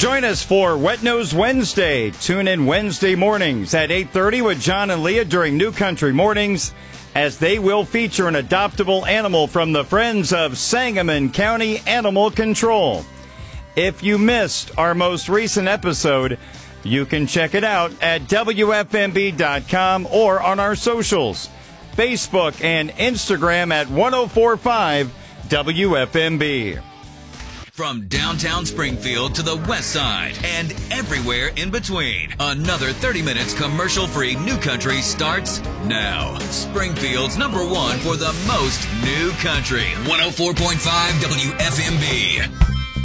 Join us for Wet Nose Wednesday. Tune in Wednesday mornings at 8:30 with John and Leah during New Country Mornings, as they will feature an adoptable animal from the Friends of Sangamon County Animal Control. If you missed our most recent episode, you can check it out at WFMB.com or on our socials, Facebook and Instagram at 1045 WFMB. From downtown Springfield to the west side and everywhere in between, another 30 minutes commercial-free New Country starts now. Springfield's #1 for the most New Country. 104.5 WFMB.